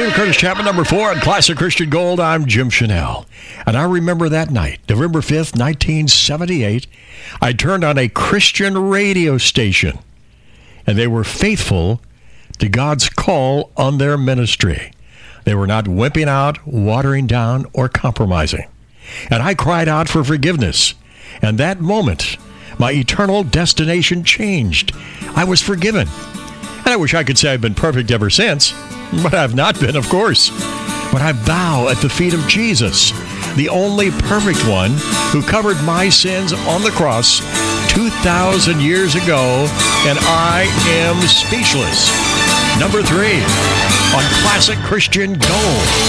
Stephen Curtis Chapman, number 4 on Classic Christian Gold. I'm Jim Chanel. And I remember that night, November 5th, 1978, I turned on a Christian radio station, and they were faithful to God's call on their ministry. They were not wimping out, watering down, or compromising. And I cried out for forgiveness. And that moment, my eternal destination changed. I was forgiven. And I wish I could say I've been perfect ever since, but I've not been, of course. But I bow at the feet of Jesus, the only perfect one who covered my sins on the cross 2,000 years ago, and I am speechless. Number 3 on Classic Christian Gold.